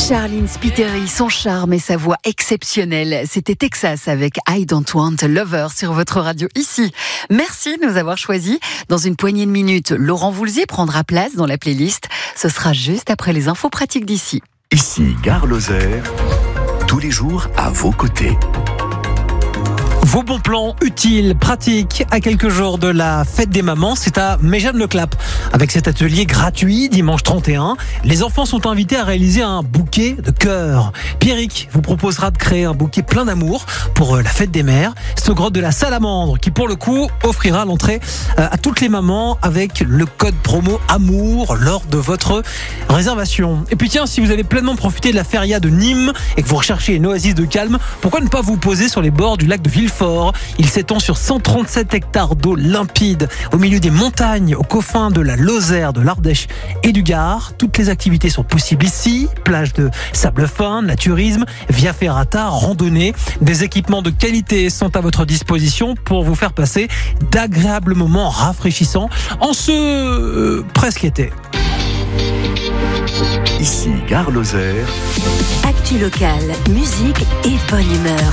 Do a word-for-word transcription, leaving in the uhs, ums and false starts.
Charline Spiteri, son charme et sa voix exceptionnelle. C'était Texas avec I Don't Want a Lover sur votre radio ici. Merci de nous avoir choisis. Dans une poignée de minutes, Laurent Voulzy prendra place dans la playlist. Ce sera juste après les infos pratiques d'ici. Ici, Gare Lozère, tous les jours à vos côtés. Vos bons plans utiles, pratiques, à quelques jours de la fête des mamans, c'est à Méjeanne-le-Clap. Avec cet atelier gratuit, dimanche trente et un, les enfants sont invités à réaliser un bouquet de cœur. Pierrick vous proposera de créer un bouquet plein d'amour pour la fête des mères. C'est au grotte de la Salamandre qui, pour le coup, offrira l'entrée à toutes les mamans avec le code promo AMOUR lors de votre réservation. Et puis tiens, si vous allez pleinement profiter de la feria de Nîmes et que vous recherchez une oasis de calme, pourquoi ne pas vous poser sur les bords du lac de Villefort? Il s'étend sur cent trente-sept hectares d'eau limpide, au milieu des montagnes, aux confins de la Lozère, de l'Ardèche et du Gard. Toutes les activités sont possibles ici. Plage de sable fin, naturisme, via ferrata, randonnée. Des équipements de qualité sont à votre disposition pour vous faire passer d'agréables moments rafraîchissants en ce euh, presque été. Ici, Gare Lozère. Actu locale, musique et bonne humeur.